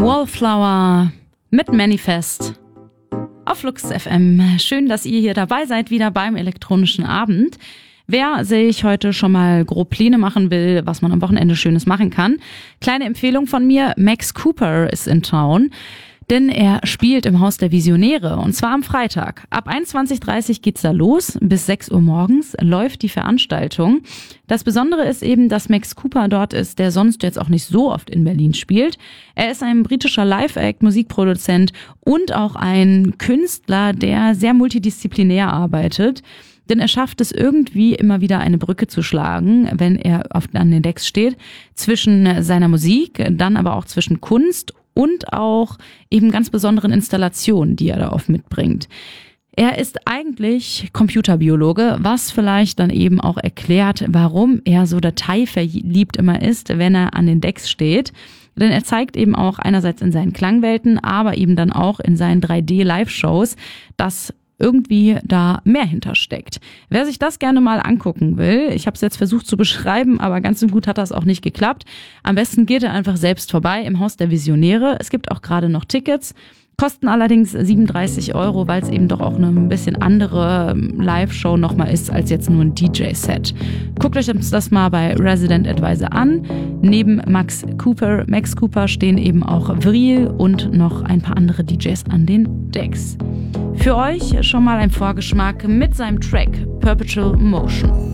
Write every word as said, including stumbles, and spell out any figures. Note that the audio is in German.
Wallflower mit Manifest auf Flux F M. Schön, dass ihr hier dabei seid, wieder beim elektronischen Abend. Wer sich heute schon mal grob Pläne machen will, was man am Wochenende Schönes machen kann, kleine Empfehlung von mir, Max Cooper ist in Town. Denn er spielt im Haus der Visionäre und zwar am Freitag. Ab einundzwanzig Uhr dreißig geht's da los, bis sechs Uhr morgens läuft die Veranstaltung. Das Besondere ist eben, dass Max Cooper dort ist, der sonst jetzt auch nicht so oft in Berlin spielt. Er ist ein britischer Live-Act, Musikproduzent und auch ein Künstler, der sehr multidisziplinär arbeitet. Denn er schafft es irgendwie immer wieder eine Brücke zu schlagen, wenn er auf, an den Decks steht, zwischen seiner Musik, dann aber auch zwischen Kunst und auch eben ganz besonderen Installationen, die er da oft mitbringt. Er ist eigentlich Computerbiologe, was vielleicht dann eben auch erklärt, warum er so detailverliebt immer ist, wenn er an den Decks steht. Denn er zeigt eben auch einerseits in seinen Klangwelten, aber eben dann auch in seinen drei D-Live-Shows, dass irgendwie da mehr hintersteckt. Wer sich das gerne mal angucken will, ich habe es jetzt versucht zu beschreiben, aber ganz so gut hat das auch nicht geklappt. Am besten geht er einfach selbst vorbei im Haus der Visionäre. Es gibt auch gerade noch Tickets, kosten allerdings siebenunddreißig Euro, weil es eben doch auch eine ein bisschen andere Live-Show nochmal ist als jetzt nur ein D J-Set. Guckt euch das mal bei Resident Advisor an. Neben Max Cooper, Max Cooper stehen eben auch Vril und noch ein paar andere D Js an den Decks. Für euch schon mal ein Vorgeschmack mit seinem Track Perpetual Motion.